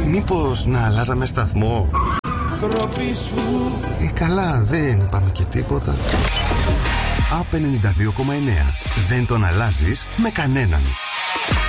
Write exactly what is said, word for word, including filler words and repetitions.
Μήπως να αλλάζαμε σταθμό? Ε, καλά, δεν είπαμε και τίποτα. Απ' ενενήντα δύο κόμμα εννέα. Δεν τον αλλάζεις με κανέναν.